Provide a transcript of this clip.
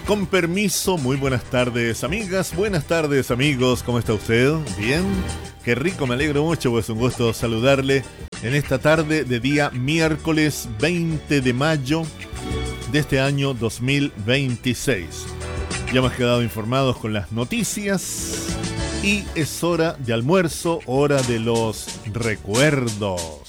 Con permiso, muy buenas tardes amigas, buenas tardes amigos, ¿cómo está usted? ¿Bien? Qué rico, me alegro mucho, pues un gusto saludarle en esta tarde de día miércoles 20 de mayo de este año 2026. Ya hemos quedado informados con las noticias y es hora de almuerzo, hora de los recuerdos.